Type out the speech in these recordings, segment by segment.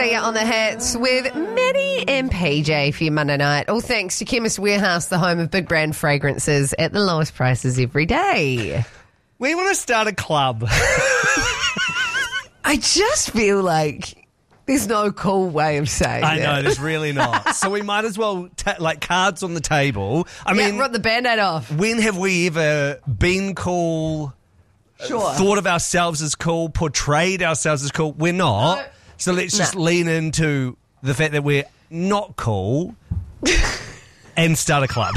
On the hits with Maddie and PJ for your Monday night. All thanks to Chemist Warehouse, the home of big brand fragrances at the lowest prices every day. We want to start a club. I just feel like there's no cool way of saying I it. know, there's really not. So we might as well, cards on the table. I mean, rip the Band-Aid off. When have we ever been cool, Sure. thought of ourselves as cool, portrayed ourselves as cool? We're not. No. So let's just lean into the fact that we're not cool and start a club.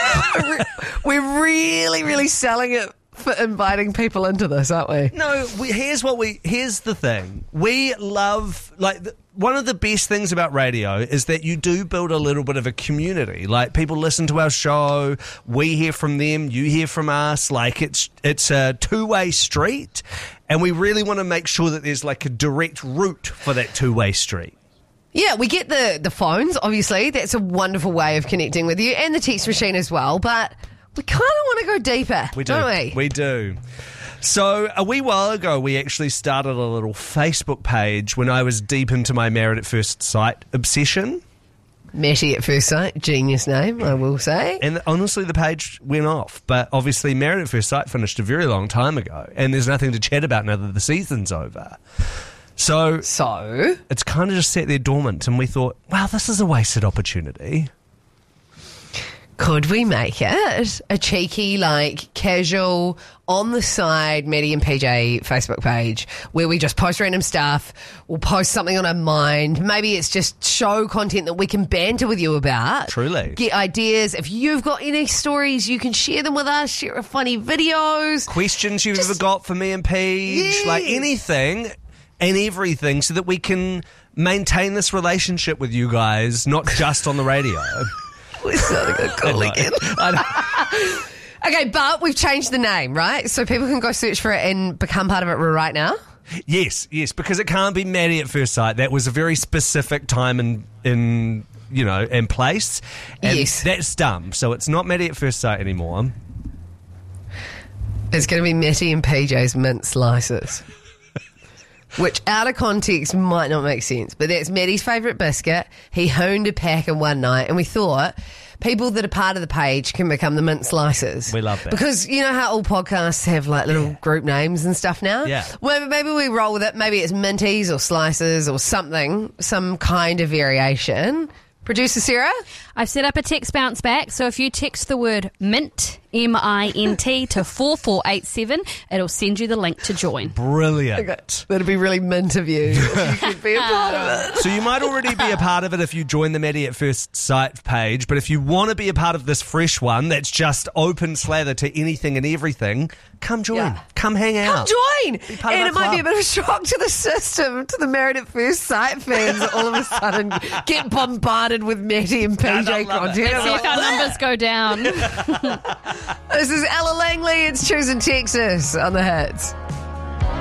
We're really, really selling it for inviting people into this, aren't we? No, here's the thing. We love, one of the best things about radio is that you do build a little bit of a community. Like, people listen to our show, we hear from them, you hear from us. Like, it's a two-way street, and we really want to make sure that there's like a direct route for that two-way street. Yeah, we get the phones, obviously. That's a wonderful way of connecting with you, and the text machine as well, but we kind of want to go deeper, don't we? We do. So a wee while ago, we actually started a little Facebook page when I was deep into my Married at First Sight obsession. Matty at First Sight, genius name, I will say. And honestly, the page went off. But obviously, Married at First Sight finished a very long time ago, and there's nothing to chat about now that the season's over. So it's kind of just sat there dormant, and we thought, wow, this is a wasted opportunity. Could we make it a cheeky, casual, on the side Maddie and PJ Facebook page where we just post random stuff, we'll post something on our mind, maybe it's just show content that we can banter with you about. Truly. Get ideas. If you've got any stories, you can share them with us, share funny videos. Questions you've ever got for me and Paige, anything and everything, so that we can maintain this relationship with you guys, not just on the radio. We're starting to call again. Okay, but we've changed the name, right? So people can go search for it and become part of it right now? Yes, because it can't be Maddie at First Sight. That was a very specific time and place. And yes. That's dumb. So it's not Maddie at First Sight anymore. It's going to be Matty and PJ's mint slices. Which, out of context, might not make sense. But that's Maddie's favourite biscuit. He honed a pack in one night. And we thought people that are part of the page can become the mint slices. We love that. Because you know how all podcasts have little group names and stuff now? Yeah. Well, maybe we roll with it. Maybe it's minties or slices or something. Some kind of variation. Producer Sarah? I've set up a text bounce back, so if you text the word MINT, M-I-N-T, to 4487, it'll send you the link to join. Brilliant. Okay. That'd be really mint of you if you could be a part of it. So you might already be a part of it if you join the Maddie at First Sight page, but if you want to be a part of this fresh one that's just open slather to anything and everything, come join. Yeah. Come hang out. Come join! part of And our it might be a club. bit of a shock to the system, to the Married at First Sight fans that all of a sudden get bombarded with Matty and PJ content. See if our numbers go down. This is Ella Langley. It's Choosing Texas on the Hits.